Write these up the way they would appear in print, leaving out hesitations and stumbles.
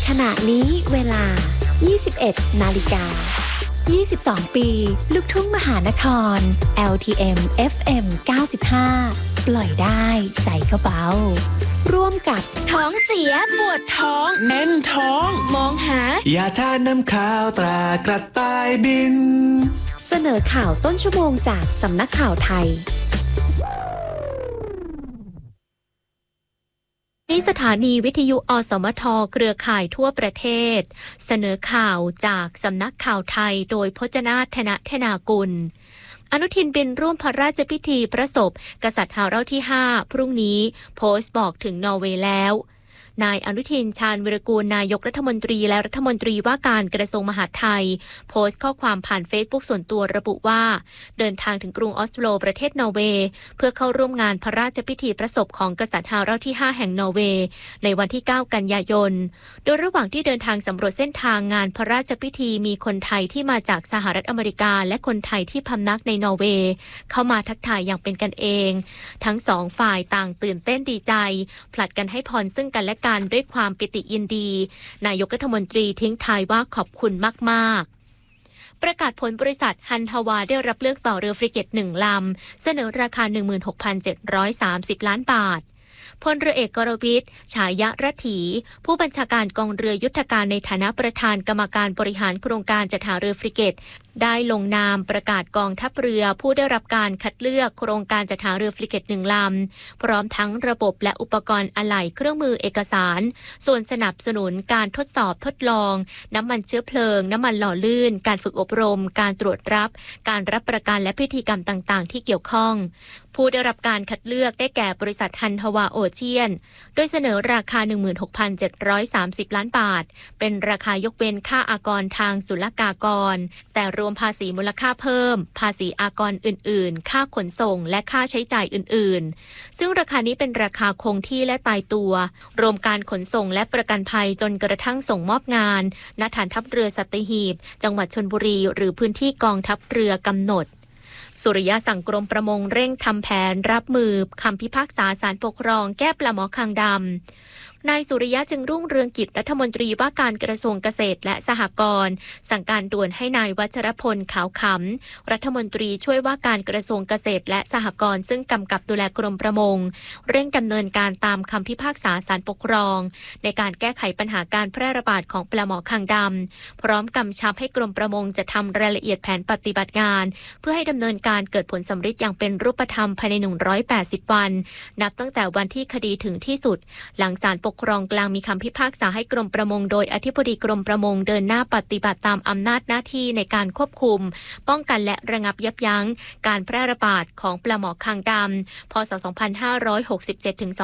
ขณะนี้เวลา 21 นาฬิกา 22 ปี ลูกทุ่งมหานคร LTM FM 95 ปล่อยได้ใจก็เบาร่วมกับท้องเสียปวดท้องแน่นท้องมองหายาทาน้ำข้าวตรากระต่ายบินเสนอข่าวต้นชั่วโมงจากสำนักข่าวไทยที่สถานีวิทยุอสมทเครือข่ายทั่วประเทศเสนอข่าวจากสำนักข่าวไทยโดยพจนาถ ธนธนากุลอนุทินบินร่วมพระราชพิธีประสบกษัตริย์ฮาเราที่ 5 พรุ่งนี้โพสต์บอกถึงนอร์เวย์แล้วนายอนุทินชาญวิรากูลนายกรัฐมนตรีและรัฐมนตรีว่าการกระทรวงมหาดไทยโพสต์ข้อความผ่านเฟซบุ๊กส่วนตัวระบุว่าเดินทางถึงกรุงออสโลประเทศนอร์เวย์เพื่อเข้าร่วมงานพระราชพิธีประสบของกษัตริย์ฮาเราที่ 5 แห่งนอร์เวย์ในวันที่ 9 กันยายนโดยระหว่างที่เดินทางสำรวจเส้นทางงานพระราชพิธีมีคนไทยที่มาจากสหรัฐอเมริกาและคนไทยที่พำนักในนอร์เวย์เข้ามาทักทายอย่างเป็นกันเองทั้งสองฝ่ายต่างตื่นเต้นดีใจผลัดกันให้พรซึ่งกันและกันด้วยความปิติยินดีนายกรัฐมนตรีทิ้งท้ายว่าขอบคุณมากๆประกาศผลบริษัทฮันทวาได้รับเลือกต่อเรือฟริเกต1 ลำเสนอราคา 16,730 ล้านบาทพลเรือเอกกรวิทย์ฉายะรัตถีผู้บัญชาการกองเรือยุทธการในฐานะประธานกรรมการบริหารโครงการจัดหาเรือฟริเกตได้ลงนามประกาศกองทัพเรือผู้ได้รับการคัดเลือกโครงการจัดหาเรือฟริเกต1 ลำพร้อมทั้งระบบและอุปกรณ์อะไหล่เครื่องมือเอกสารส่วนสนับสนุนการทดสอบทดลองน้ำมันเชื้อเพลิงน้ำมันหล่อลื่นการฝึกอบรมการตรวจรับการรับประกันและพิธีกรรมต่างๆที่เกี่ยวข้องผู้ได้รับการคัดเลือกได้แก่บริษัทฮันทวาโอเชียนโดยเสนอราคา 16,730 ล้านบาทเป็นราคายกเว้นค่าอากรทางศุลกากรแต่รวมภาษีมูลค่าเพิ่มภาษีอากรอื่นๆค่าขนส่งและค่าใช้จ่ายอื่นๆซึ่งราคานี้เป็นราคาคงที่และตายตัวรวมการขนส่งและประกันภัยจนกระทั่งส่งมอบงานณฐานทัพเรือสัตหีบจังหวัดชลบุรีหรือพื้นที่กองทัพเรือกำหนดสุริยะสั่งกรมประมงเร่งทำแผนรับมือคำพิพากษาศาลปกครองแก้ปลาหมอคางดำนายสุริยะจึงรุ่งเรืองกิจรัฐมนตรีว่าการกระทรวงเกษตรและสหกรณ์สั่งการด่วนให้นายวัชรพลขาวขำรัฐมนตรีช่วยว่าการกระทรวงเกษตรและสหกรณ์ซึ่งกำกับดูแลกรมประมงเร่งดำเนินการตามคำพิพากษาศาลปกครองในการแก้ไขปัญหาการแพร่ระบาดของปลาหมอคางดำพร้อมกำชับให้กรมประมงจะทำรายละเอียดแผนปฏิบัติงานเพื่อให้ดำเนินการเกิดผลสำฤทธิ์อย่างเป็นรูปธรรมภายใน180 วันนับตั้งแต่วันที่คดีถึงที่สุดหลังศาลปกครองกลางมีคำพิพากษาให้กรมประมงโดยอธิบดีกรมประมงเดินหน้าปฏิบัติตามอำนาจหน้าที่ในการควบคุมป้องกันและระงับยับยั้งการแพร่ระบาดของปลาหมอคางดำพ.ศ. 2567 ถึง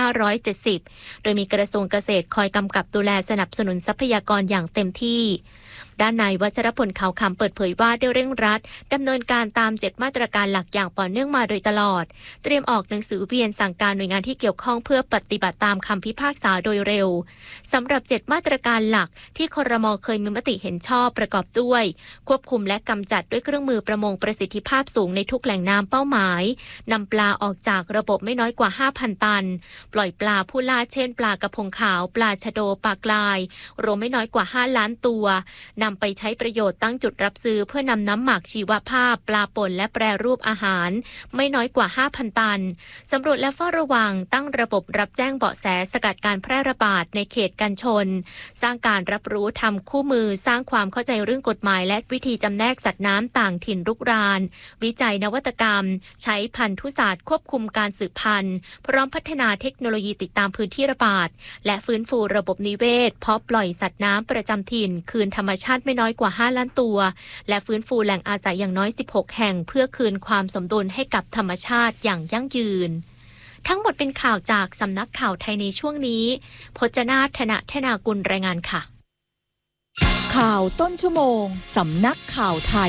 2570 โดยมีกระทรวงเกษตรคอยกำกับดูแลสนับสนุนทรัพยากรอย่างเต็มที่ด้านนายวัชรพลขาวคำเปิดเผยว่าได้เร่งรัดดำเนินการตาม7มาตรการหลักอย่างต่อเนื่องมาโดยตลอดเตรียมออกหนังสือเวียนสั่งการหน่วยงานที่เกี่ยวข้องเพื่อปฏิบัติตามคำพิพากษาโดยเร็วสำหรับ7มาตรการหลักที่ครม.เคยมีมติเห็นชอบประกอบด้วยควบคุมและกำจัดด้วยเครื่องมือประมงประสิทธิภาพสูงในทุกแหล่งน้ำเป้าหมายนำปลาออกจากระบบไม่น้อยกว่า 5,000 ตันปล่อยปลาผู้ล่าเช่นปลากระพงขาวปลาชะโดปลากรายรวมไม่น้อยกว่า5 ล้านตัวนำไปใช้ประโยชน์ตั้งจุดรับซื้อเพื่อนำน้ำหมักชีวภาพปลาป่นและแปรรูปอาหารไม่น้อยกว่า 5,000 ตันสำรวจและเฝ้าระวังตั้งระบบรับแจ้งเบาะแสสกัดการแพร่ระบาดในเขตกันชนสร้างการรับรู้ทำคู่มือสร้างความเข้าใจเรื่องกฎหมายและวิธีจำแนกสัตว์น้ำต่างถิ่นรุกรานวิจัยนวัตกรรมใช้พันธุศาสตร์ควบคุมการสืบพันธุ์พร้อมพัฒนาเทคโนโลยีติดตามพื้นที่ระบาดและฟื้นฟูระบบนิเวศเพาะปล่อยสัตว์น้ำประจำถิ่นคืนธรรมชาติไม่น้อยกว่า5 ล้านตัวและฟื้นฟูแหล่งอาศัยอย่างน้อย16 แห่งเพื่อคืนความสมดุลให้กับธรรมชาติอย่างยั่งยืนทั้งหมดเป็นข่าวจากสำนักข่าวไทยในช่วงนี้พจนาถ ธนธนากุลรายงานค่ะข่าวต้นชั่วโมงสำนักข่าวไทย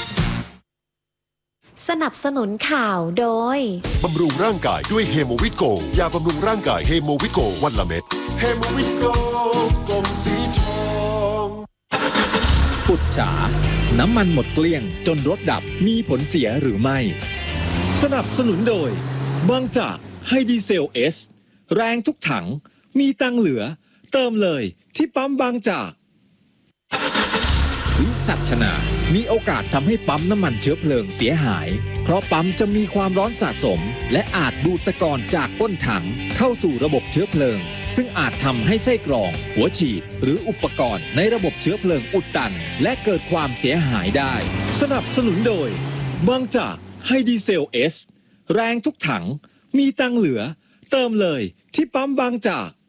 สนับสนุนข่าวโดยบำรุงร่างกายด้วยเฮโมวิตโกยาบำรุงร่างกายเฮโมวิตโกวันละเม็ดเฮโมวิตโกกลมสีทองปุจฉาน้ำมันหมดเกลี้ยงจนรถดับมีผลเสียหรือไม่สนับสนุนโดยบางจากไฮดีเซลเอสแรงทุกถังมีตังเหลือเติมเลยที่ปั๊มบางจากวิสัชนามีโอกาสทำให้ปั๊มน้ำมันเชื้อเพลิงเสียหายเพราะปั๊มจะมีความร้อนสะสมและอาจดูดตะกอนจากก้นถังเข้าสู่ระบบเชื้อเพลิงซึ่งอาจทำให้ไส้กรองหัวฉีดหรืออุปกรณ์ในระบบเชื้อเพลิงอุดตันและเกิดความเสียหายได้สนับสนุนโดยบางจากไฮดีเซลเอสแรงทุกถังมีตังเหลือเติมเลยที่ปั๊มบางจาก